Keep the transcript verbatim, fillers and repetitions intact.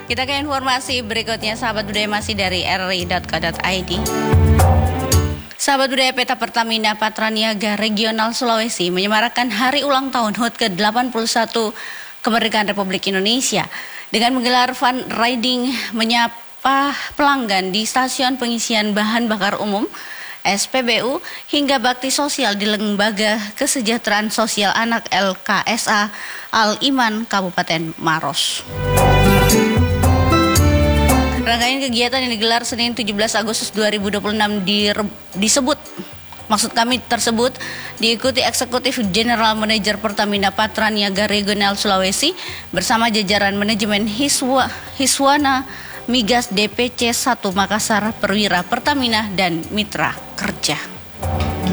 Kita ke informasi berikutnya, sahabat budaya masih dari r r i dot co dot i d. Sahabat budaya, P E T A Pertamina Patraniaga Regional Sulawesi menyemarakan hari ulang tahun H U T ke delapan puluh satu Kemerdekaan Republik Indonesia dengan menggelar fun riding menyapa pelanggan di stasiun pengisian bahan bakar umum, S P B U, hingga bakti sosial di Lembaga Kesejahteraan Sosial Anak L K S A Al-Iman Kabupaten Maros. Rangkaian kegiatan yang digelar Senin tujuh belas Agustus dua ribu dua puluh enam di, disebut maksud kami tersebut diikuti Eksekutif General Manager Pertamina Patraniaga Regional Sulawesi bersama jajaran manajemen Hiswa, Hiswana Migas D P C satu Makassar, Perwira Pertamina dan mitra kerja.